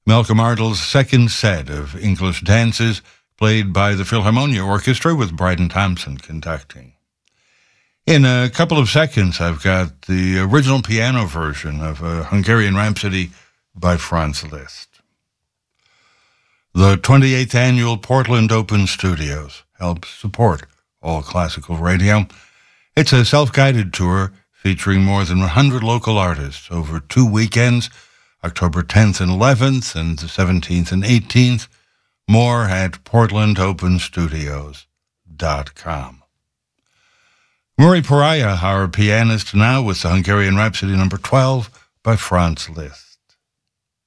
Malcolm Ardle's second set of English dances, played by the Philharmonia Orchestra with Bryden Thompson conducting. In a couple of seconds, I've got the original piano version of a Hungarian Rhapsody by Franz Liszt. The 28th Annual Portland Open Studios helps support all classical radio. It's a self-guided tour featuring more than 100 local artists over 2 weekends, October 10th and 11th and the 17th and 18th. More at portlandopenstudios.com. Murray Pariah, our pianist, now with the Hungarian Rhapsody No. 12 by Franz Liszt.